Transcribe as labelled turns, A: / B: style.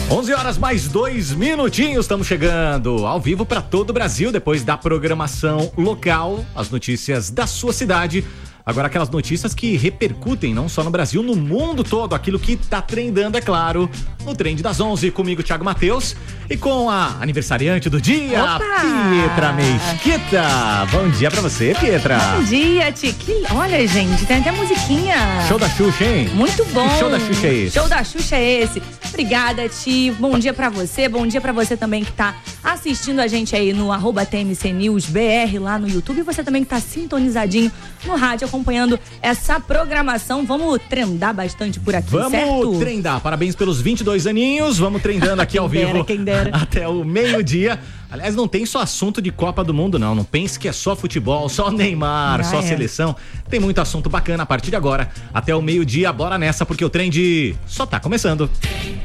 A: 11 horas mais 2 minutinhos, estamos chegando ao vivo para todo o Brasil, depois da programação local, as notícias da sua cidade. Agora aquelas notícias que repercutem não só no Brasil, no mundo todo, aquilo que tá trendando, é claro, no Trend das 11, comigo, Thiago Matheus, e com a aniversariante do dia,
B: Opa!
A: Pietra Mesquita. Bom dia pra você, Pietra.
B: Bom dia, Tiki. Olha, gente, tem até musiquinha.
A: Show da Xuxa, hein?
B: Muito bom.
A: Que show da Xuxa é esse?
B: Show da Xuxa é esse. Obrigada, Ti. Bom dia pra você também que tá assistindo a gente aí no @TMCNewsBR lá no YouTube, e você também que tá sintonizadinho no rádio, acompanhando essa programação. Vamos trendar bastante por aqui, certo?
A: Vamos trendar. Parabéns pelos 22 aninhos. Vamos trendando aqui ao vivo.
B: Quem dera.
A: Até o meio-dia. Aliás, não tem só assunto de Copa do Mundo, não. Não pense que é só futebol, só Neymar, só seleção. Tem muito assunto bacana a partir de agora. Até o meio-dia, bora nessa, porque o Trend só tá começando.